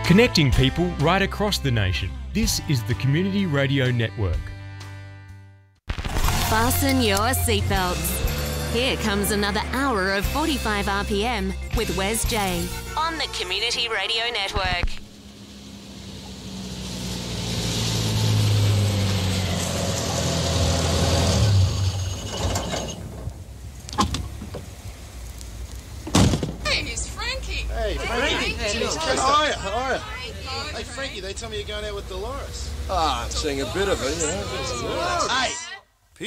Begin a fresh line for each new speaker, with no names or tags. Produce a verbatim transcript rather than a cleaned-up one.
Connecting people right across the nation. This is the Community Radio Network.
Fasten your seatbelts. Here comes another hour of forty-five R P M with Wes J on the Community Radio Network.
Hey, it's Frankie.
Hey, Frankie.
Hey,
Jeez,
Frankie.
how are you? How are you?
Hey,
Hey, Frankie, they tell me you're going out with Dolores.
Ah, I'm seeing a bit of it, you know.
Hey,